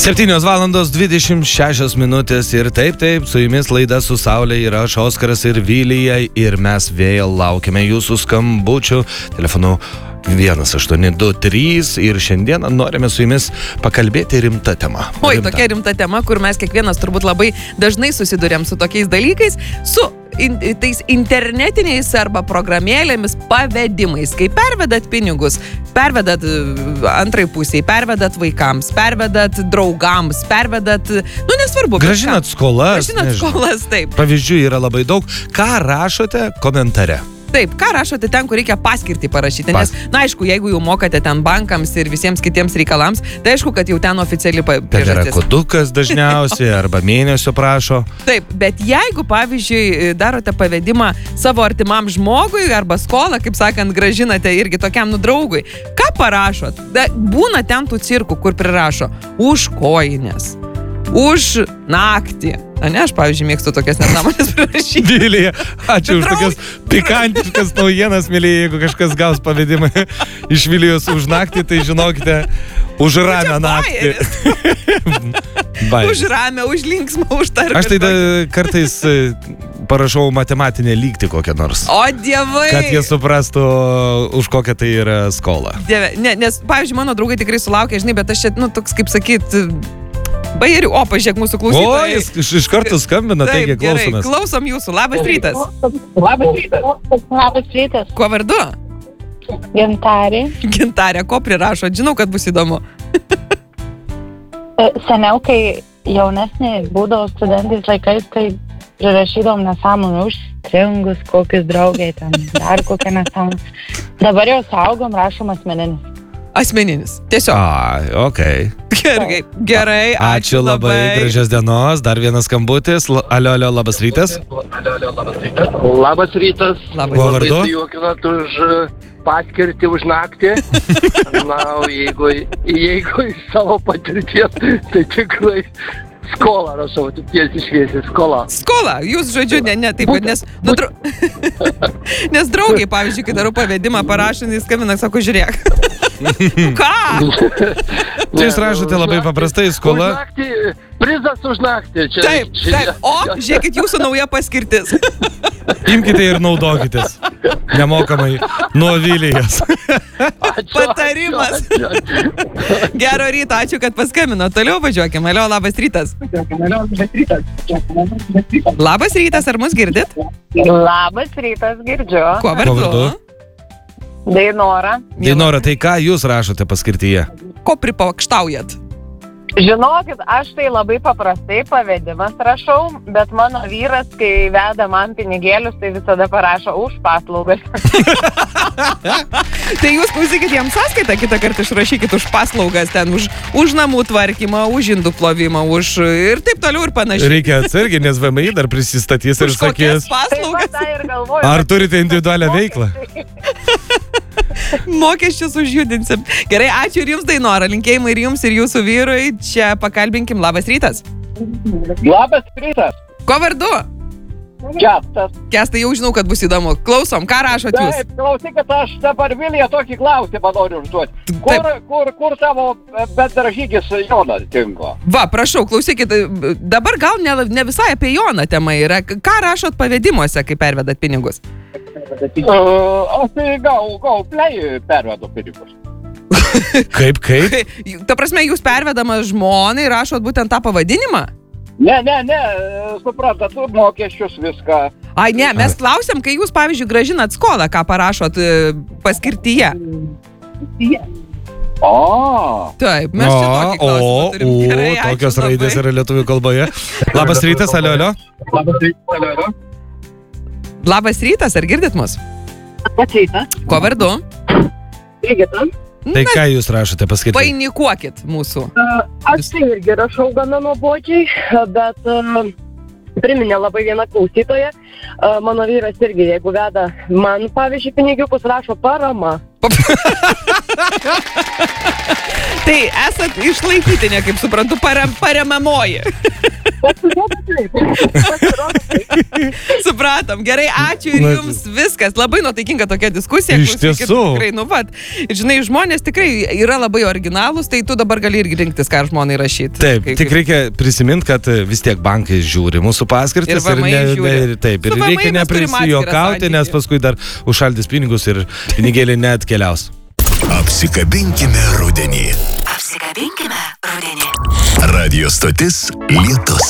7:26 ir taip, su jumis laida Su Saule yra aš Oskaras ir Vilija ir mes vėl laukiame jūsų skambučių telefonu 1823 ir šiandien norime su jumis pakalbėti rimtą temą. Tokia rimta tema, kur mes kiekvienas turbūt labai dažnai susidurėm su tokiais dalykais, su tais internetiniais arba programėlėmis pavedimais. Kai pervedat pinigus, pervedat antrai pusiai, pervedat vaikams, pervedat draugams, pervedat, nesvarbu. Gražinat skolas. Taip. Pavyzdžių yra labai daug. Ką rašote komentare? Taip, ką rašote ten, kur reikia paskirtį parašyti, nes, aišku, jeigu jau mokate ten bankams ir visiems kitiems reikalams, tai aišku, kad jau ten oficiali priežastis. Ten yra kodukas dažniausiai, arba mėnesio prašo. Taip, bet jeigu, pavyzdžiui, darote pavedimą savo artimam žmogui arba skolą, kaip sakant, gražinate irgi tokiam draugui, ką parašot? Būna ten tų cirkų, kur prirašo už kojines, už naktį. Aš, pavyzdžiui, mėgstu tokias nesąmonės prirašyti. Vilija, ačiū už tokias pikantiškas naujienas, mėlyje, jeigu kažkas gaus pavedimą iš Vilijos už naktį, tai žinokite, už ramę naktį. Už ramę, už linksmą, už tarpę. Aš tai kartais parašau matematinę lygtį kokią nors. O dievai! Kad jie suprastų, už kokią tai yra skola. Dieve, nes, pavyzdžiui, mano draugai tikrai sulaukia, žinai, bet aš čia, toks, kaip sakyt, Bajerių, pažiūrėk mūsų klausytojai. Jis iš karto skambina, taigi klausomės. Klausom jūsų. Labas rytas. Labas rytas. Kuo vardu? Gintarė. Gintarė, ko prirašot? Žinau, kad bus įdomu. Seniau, kai jaunesnė būdavo studentais laikais, tai prirašydom nesąmonę užstringus, kokius draugai ten, dar kokią nesąmonę. Dabar jau saugom, rašom asmeninis. Asmeninis, tiesiog. Okay. Gerai, ačiū labai, gražios dienos. Dar vienas skambutis. Alio, labas rytas. Labas rytas. Kuo vardu? Labai juokinat už paskirtį už naktį. Jeigu iš savo patirties, tai tikrai skolą rašau, tiesiai šviesiai skola. Skola, jūs žodžiu, taip, nes nes draugai, pavyzdžiui, kai darau pavedimą, parašo, jis skambina, sako, žiūrėk. Ką? Čia jūs rašote labai paprastai, skola. Už naktį, prizas už naktį. Taip. O, žiūrėkit, jūsų nauja paskirtis. Imkite ir naudokitės. Nemokamai nuo Vilijos. Patarimas. Gero ryto, ačiū, kad paskambino. Toliau važiuokim. Alio, labas rytas. Labas rytas, ar mus girdit? Labas rytas, girdžiu. Kuo vardu? Dainora. Dainora, tai ką jūs rašote paskirtyje? Ko pripakštaujat? Žinokit, aš tai labai paprastai pavedimas rašau, bet mano vyras, kai veda man pinigėlius, tai visada parašo už paslaugas. Tai jūs klausykit jam sąskaitą, kitą kartą išrašykit už paslaugas, ten už namų tvarkymą, už indų plovimą, ir taip toliau ir panašiai. Reikia atsargiai, nes VMI dar prisistatys ir sakys, ar turite individualią veiklą? Mokesčius užjudinsim. Gerai, ačiū ir jums, Dainora. Linkėjimai ir jums, ir jūsų vyrui. Čia pakalbinkim. Labas rytas. Labas rytas. Ko vardu? Kestas. Kestai, jau žinau, kad bus įdomu. Klausom, ką rašot jūs? Taip, klausykit, aš dabar Vilija tokį klausimą noriu užduoti. Kur tavo bendražygis Jonas dingo? Va, prašau, klausykit, dabar gal ne visai apie Joną tema yra. Ką rašot pavedimuose, kai pervedat pinigus? Aš tai gal play pervedu pinigus. Kaip? Ta prasme, jūs pervedamas žmonai rašot būtent tą pavadinimą? Ne, suprantat, mokesčius viską. Ai, ne, mes klausiam, kai jūs, pavyzdžiui, gražinat skolą, ką parašot paskirtyje. Taip, mes čia tokį klausimą turim. Gerai, ačiū tokios labai. raidės yra lietuvių kalboje. Labas rytas, alio. Labas rytas, ar girdit mus? Labas rytas. Kuo vardu? Brigita. Tai ką jūs rašote paskirtyje? Vainikuokit mūsų. Aš tai irgi rašau gana nuobodžiai, bet priminė labai viena klausytoja. Mano vyras irgi, jeigu veda man, pavyzdžiui, pinigiukus, rašo parama. Tai esat išlaikytinė, kaip suprantu, paremamoji. Supratom. Gerai, ačiū ir jums viskas. Labai nuotaikinga tokia diskusija. Iš tiesų. Tikrai, žinai, žmonės tikrai yra labai originalūs, tai tu dabar gali irgi rinktis, ką žmonai rašyti. Taip, tik reikia prisiminti, kad vis tiek bankai žiūri mūsų paskirtis. Ir VMI žiūri. Taip, ir reikia neprisijokauti, nes paskui dar užšaldys pinigus ir pinigėlį net keliaus. Apsikabinkime rudenį. Radio stotis Lietus.